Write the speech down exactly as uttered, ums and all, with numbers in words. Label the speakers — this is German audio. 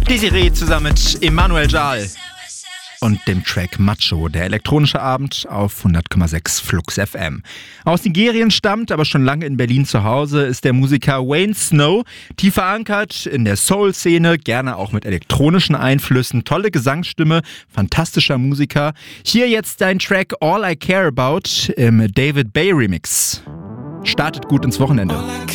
Speaker 1: Desiree zusammen mit Emmanuel Jahl und dem Track Macho, der elektronische Abend auf hundert Komma sechs Flux F M. Aus Nigerien stammt, aber schon lange in Berlin zu Hause, ist der Musiker Wayne Snow, tief verankert in der Soul-Szene, gerne auch mit elektronischen Einflüssen, tolle Gesangsstimme, fantastischer Musiker. Hier jetzt dein Track All I Care About im David Bay Remix. Startet gut ins Wochenende.